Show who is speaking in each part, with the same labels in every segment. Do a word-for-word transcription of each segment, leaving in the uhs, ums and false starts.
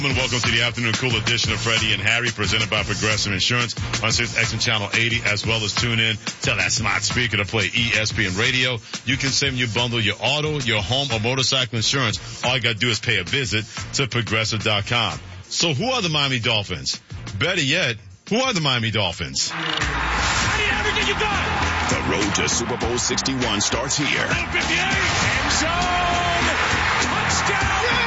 Speaker 1: Welcome to the afternoon cool edition of Freddie and Harry, presented by Progressive Insurance on Sirius X M Channel eighty, as well as tune in to that smart speaker to play E S P N Radio. You can save you bundle your auto, your home, or motorcycle insurance. All you got to do is pay a visit to Progressive dot com. So who are the Miami Dolphins? Better yet, who are the Miami Dolphins?
Speaker 2: How do you ever get you done?
Speaker 3: The road to Super Bowl sixty-one starts here.
Speaker 2: fifty-eight, end zone, touchdown!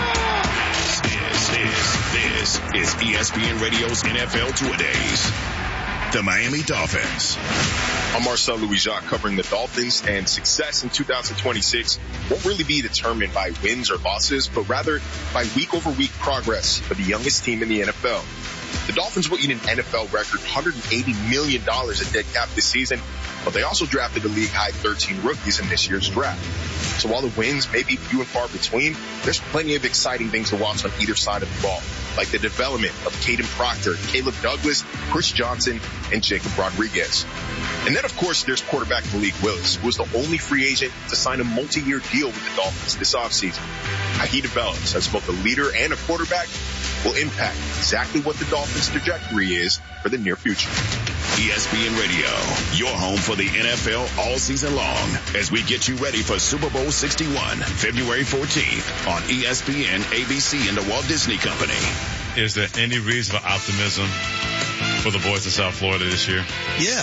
Speaker 3: This, this, this is E S P N Radio's N F L Two-A-Days. The Miami Dolphins.
Speaker 4: I'm Marcel Louis-Jacques, covering the Dolphins, and success in two thousand twenty-six won't really be determined by wins or losses, but rather by week-over-week progress for the youngest team in the N F L. The Dolphins will eat an N F L record one hundred eighty million dollars in dead cap this season, but they also drafted a league-high thirteen rookies in this year's draft. So while the wins may be few and far between, there's plenty of exciting things to watch on either side of the ball, like the development of Caden Proctor, Caleb Douglas, Chris Johnson, and Jacob Rodriguez. And then, of course, there's quarterback Malik Willis, who was the only free agent to sign a multi-year deal with the Dolphins this offseason. How he develops as both a leader and a quarterback will impact exactly what the Dolphins' trajectory is for the near future.
Speaker 3: E S P N Radio, your home for the N F L all season long, as we get you ready for Super Bowl sixty-one, February fourteenth on E S P N, A B C, and the Walt Disney Company.
Speaker 1: Is there any reason for optimism for the boys in South Florida this year?
Speaker 5: Yeah.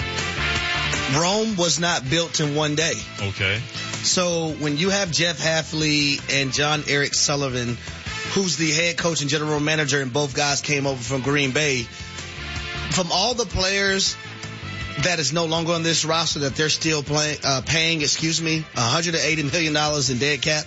Speaker 5: Rome was not built in one day.
Speaker 1: Okay.
Speaker 5: So when you have Jeff Hafley and John Eric Sullivan, who's the head coach and general manager, and both guys came over from Green Bay, from all the players that is no longer on this roster that they're still playing, uh, paying, excuse me, one hundred eighty million dollars in dead cap,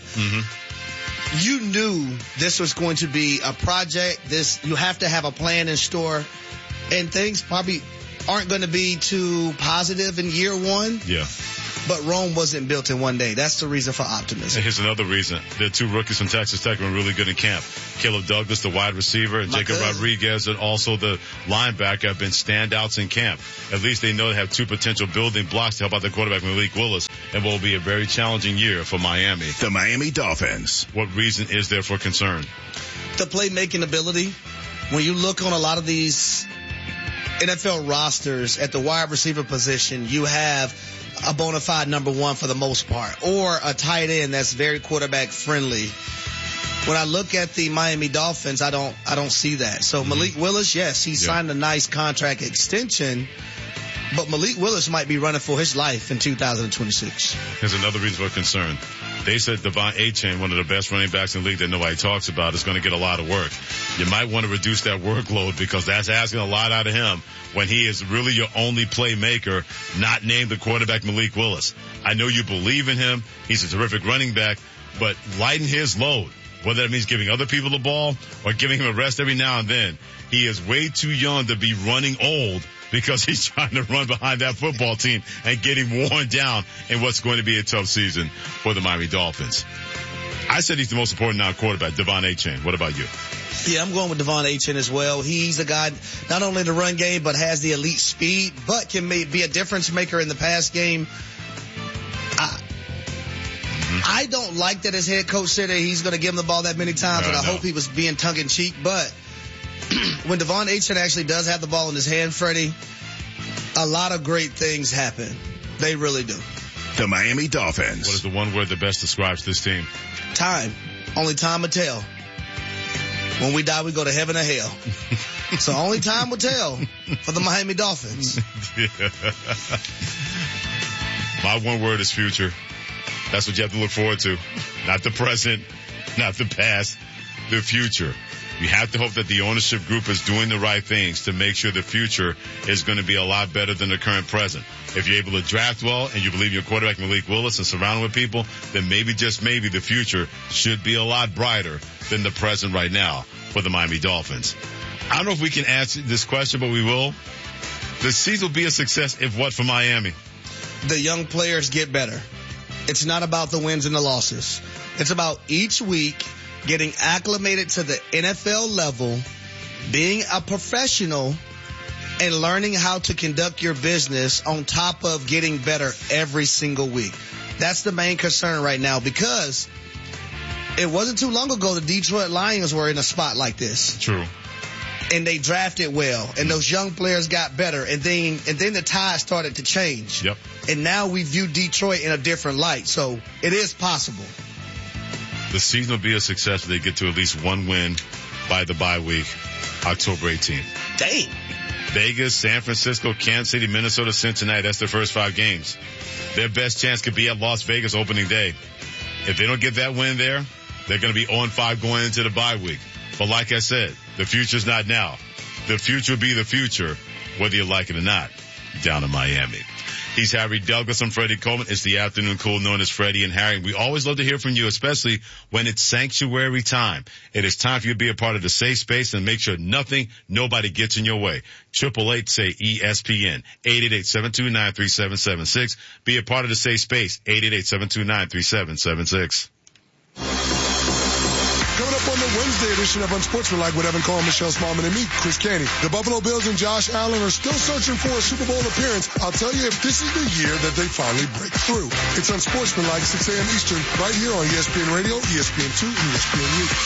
Speaker 5: mm-hmm. you knew this was going to be a project. This, you have to have a plan in store, and things probably aren't going to be too positive in year one.
Speaker 1: Yeah.
Speaker 5: But Rome wasn't built in one day. That's the reason for optimism.
Speaker 1: And here's another reason. The two rookies from Texas Tech were really good in camp. Caleb Douglas, the wide receiver, and My Jacob cousin. Rodriguez, and also the linebacker, have been standouts in camp. At least they know they have two potential building blocks to help out the quarterback, Malik Willis, and what will be a very challenging year for Miami.
Speaker 3: The Miami Dolphins.
Speaker 1: What reason is there for concern?
Speaker 5: The playmaking ability. When you look on a lot of these N F L rosters at the wide receiver position, you have a bona fide number one for the most part, or a tight end that's very quarterback friendly. When I look at the Miami Dolphins, I don't, I don't see that. So Malik Willis, yes, he yeah. signed a nice contract extension, but Malik Willis might be running for his life in two thousand twenty-six.
Speaker 1: Here's another reason for concern. They said Devon Achane, one of the best running backs in the league that nobody talks about, is going to get a lot of work. You might want to reduce that workload, because that's asking a lot out of him when he is really your only playmaker, not named the quarterback Malik Willis. I know you believe in him. He's a terrific running back, but lighten his load, whether that means giving other people the ball or giving him a rest every now and then. He is way too young to be running old, because he's trying to run behind that football team and getting worn down in what's going to be a tough season for the Miami Dolphins. I said he's the most important non-quarterback, Devon Achane. What about you?
Speaker 5: Yeah, I'm going with Devon Achane as well. He's a guy not only in the run game, but has the elite speed, but can be a difference maker in the pass game. I, mm-hmm. I don't like that his head coach said that he's going to give him the ball that many times, uh, and I no. hope he was being tongue-in-cheek, but when Devon Achane actually does have the ball in his hand, Freddie, a lot of great things happen. They really do.
Speaker 3: The Miami Dolphins.
Speaker 1: What is the one word that best describes this team?
Speaker 5: Time. Only time will tell. When we die, we go to heaven or hell. So only time will tell for the Miami Dolphins.
Speaker 1: Yeah. My one word is future. That's what you have to look forward to. Not the present, not the past, the future. You have to hope that the ownership group is doing the right things to make sure the future is going to be a lot better than the current present. If you're able to draft well and you believe in your quarterback Malik Willis and surround him with people, then maybe, just maybe, the future should be a lot brighter than the present right now for the Miami Dolphins. I don't know if we can answer this question, but we will. The season will be a success if what for Miami?
Speaker 5: The young players get better. It's not about the wins and the losses. It's about each week getting acclimated to the N F L level, being a professional, and learning how to conduct your business on top of getting better every single week. That's the main concern right now, because it wasn't too long ago the Detroit Lions were in a spot like this.
Speaker 1: True.
Speaker 5: And they drafted well, and those young players got better, and then and then the tide started to change.
Speaker 1: Yep.
Speaker 5: And now we view Detroit in a different light, so it is possible.
Speaker 1: The season will be a success if they get to at least one win by the bye week, October eighteenth.
Speaker 5: Dang.
Speaker 1: Vegas, San Francisco, Kansas City, Minnesota, Cincinnati, that's their first five games. Their best chance could be at Las Vegas opening day. If they don't get that win there, they're going to be oh and five going into the bye week. But like I said, the future's not now. The future will be the future, whether you like it or not, down in Miami. He's Harry Douglas. I'm Freddie Coleman. It's the afternoon cool known as Freddie and Harry. We always love to hear from you, especially when it's sanctuary time. It is time for you to be a part of the safe space and make sure nothing, nobody gets in your way. Triple eight say E S P N. eight eight eight, seven two nine, three seven seven six. Be a part of the safe space. eight eight eight, seven two nine, three seven seven six.
Speaker 6: Coming up on the Wednesday edition of Unsportsmanlike with Evan Cohen, Michelle Smallman, and me, Chris Canty. The Buffalo Bills and Josh Allen are still searching for a Super Bowl appearance. I'll tell you if this is the year that they finally break through. It's Unsportsmanlike, six a.m. Eastern, right here on E S P N Radio, E S P N two, and E S P N News.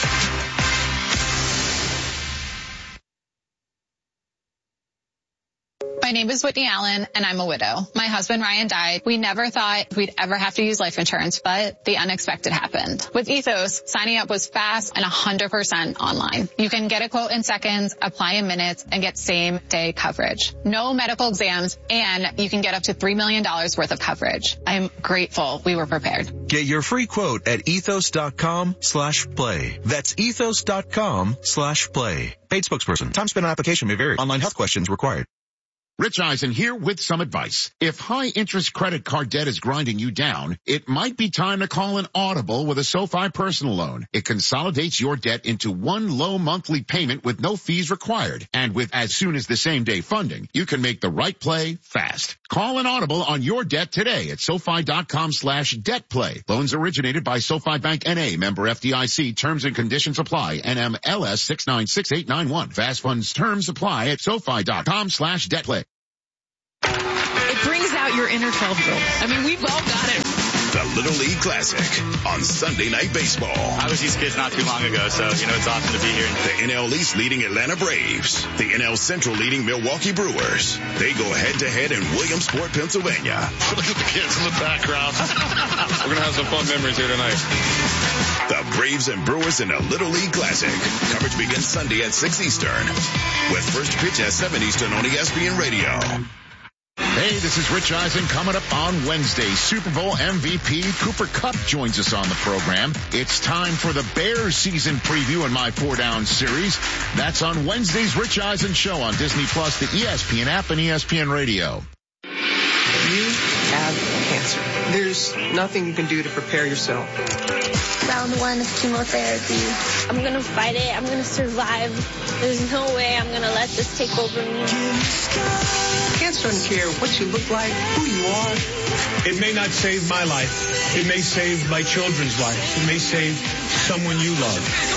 Speaker 7: My name is Whitney Allen, and I'm a widow. My husband, Ryan, died. We never thought we'd ever have to use life insurance, but the unexpected happened. With Ethos, signing up was fast and one hundred percent online. You can get a quote in seconds, apply in minutes, and get same-day coverage. No medical exams, and you can get up to three million dollars worth of coverage. I'm grateful we were prepared.
Speaker 8: Get your free quote at ethos.com slash play. That's ethos.com slash play. Paid spokesperson. Time spent on application may vary. Online health questions required.
Speaker 9: Rich Eisen here with some advice. If high-interest credit card debt is grinding you down, it might be time to call an Audible with a SoFi personal loan. It consolidates your debt into one low monthly payment with no fees required. And with as soon as the same-day funding, you can make the right play fast. Call an Audible on your debt today at SoFi.com slash debt play. Loans originated by SoFi Bank N A, member F D I C. Terms and conditions apply. N M L S six nine six eight nine one. Fast funds terms apply at SoFi.com slash debt play.
Speaker 10: It brings out your inner twelve-year-old. I mean, we've all got it.
Speaker 3: The Little League Classic on Sunday Night Baseball.
Speaker 11: I was these kids not too long ago, so, you know, it's awesome to be here.
Speaker 3: The N L East leading Atlanta Braves. The N L Central leading Milwaukee Brewers. They go head-to-head in Williamsport, Pennsylvania.
Speaker 12: Look at the kids in the background. We're going to have some fun memories here tonight.
Speaker 3: The Braves and Brewers in a Little League Classic. Coverage begins Sunday at six Eastern. With first pitch at seven Eastern on E S P N Radio.
Speaker 9: Hey, this is Rich Eisen. Coming up on Wednesday, Super Bowl M V P Cooper Kupp joins us on the program. It's time for the Bears season preview in my Four Down series. That's on Wednesday's Rich Eisen Show on Disney Plus, the E S P N app, and E S P N Radio.
Speaker 13: You have cancer. There's nothing you can do to prepare yourself.
Speaker 14: Round one of chemotherapy. I'm going to fight it. I'm going to survive. There's no way I'm going to let this take over me.
Speaker 13: Cancer doesn't care what you look like, who you are.
Speaker 15: It may not save my life. It may save my children's lives. It may save someone you love.